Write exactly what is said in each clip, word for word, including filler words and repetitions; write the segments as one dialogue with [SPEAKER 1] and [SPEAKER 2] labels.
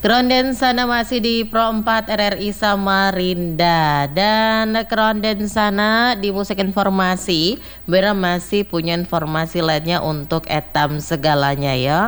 [SPEAKER 1] Keronden sana masih di Pro empat R R I Samarinda. Dan Keronden sana di musik informasi Bera masih punya informasi lainnya untuk etam segalanya ya.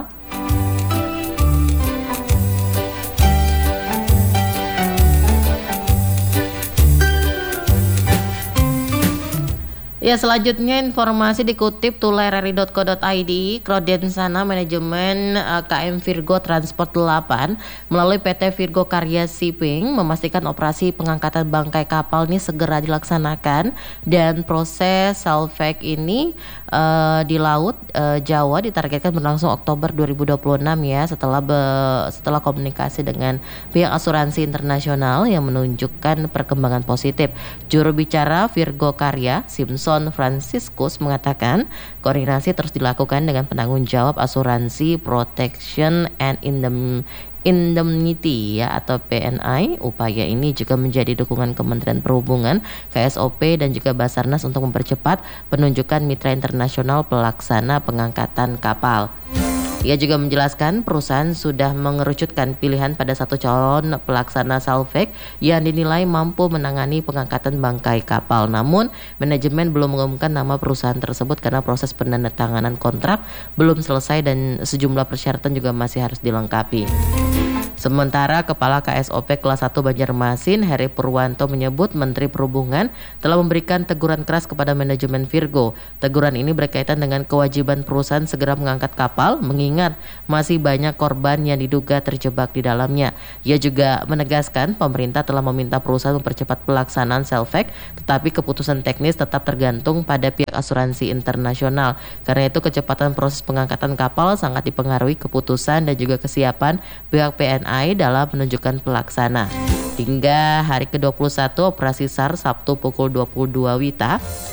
[SPEAKER 1] Ya, selanjutnya informasi dikutip tular r r i dot co dot i d. Keronden sana manajemen uh, K M Virgo Transport delapan melalui P T Virgo Karya Shipping memastikan operasi pengangkatan bangkai kapal ini segera dilaksanakan dan proses salvage ini uh, di laut uh, Jawa ditargetkan berlangsung Oktober dua ribu dua puluh enam ya, setelah be, setelah komunikasi dengan pihak asuransi internasional yang menunjukkan perkembangan positif. Juru bicara Virgo Karya Simpson Franciscus mengatakan koordinasi terus dilakukan dengan penanggung jawab asuransi Protection and Indem Indemnity ya atau P N I. Upaya ini juga menjadi dukungan Kementerian Perhubungan, K S O P dan juga Basarnas untuk mempercepat penunjukan mitra internasional pelaksana pengangkatan kapal. Ia juga menjelaskan perusahaan sudah mengerucutkan pilihan pada satu calon pelaksana salvage yang dinilai mampu menangani pengangkatan bangkai kapal. Namun, manajemen belum mengumumkan nama perusahaan tersebut karena proses penandatanganan kontrak belum selesai dan sejumlah persyaratan juga masih harus dilengkapi. Sementara Kepala K S O P kelas satu Banjarmasin Heri Purwanto menyebut Menteri Perhubungan telah memberikan teguran keras kepada manajemen Virgo. Teguran ini berkaitan dengan kewajiban perusahaan segera mengangkat kapal mengingat masih banyak korban yang diduga terjebak di dalamnya. Ia juga menegaskan pemerintah telah meminta perusahaan mempercepat pelaksanaan salvage, tetapi keputusan teknis tetap tergantung pada pihak asuransi internasional. Karena itu kecepatan proses pengangkatan kapal sangat dipengaruhi keputusan dan juga kesiapan pihak P N I dalam menunjukkan pelaksana. Hingga hari ke dua puluh satu operasi S A R Sabtu pukul dua puluh dua Wita,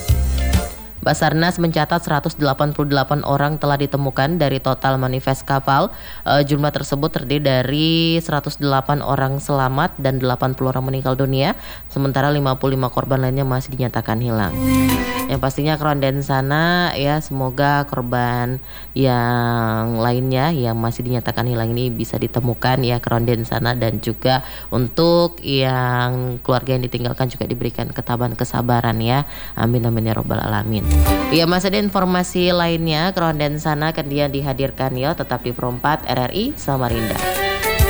[SPEAKER 1] Basarnas mencatat seratus delapan puluh delapan orang telah ditemukan dari total manifest kapal. E, jumlah tersebut terdiri dari seratus delapan orang selamat dan delapan puluh orang meninggal dunia, sementara lima puluh lima korban lainnya masih dinyatakan hilang. Yang pastinya Keronden sana ya, semoga korban yang lainnya yang masih dinyatakan hilang ini bisa ditemukan ya Keronden sana, dan juga untuk yang keluarga yang ditinggalkan juga diberikan ketabahan kesabaran ya. Amin amin ya robbal alamin. Ya, masih ada informasi lainnya Keronden sana akan dia dihadirkan ya, tetap di Pro empat R R I Samarinda.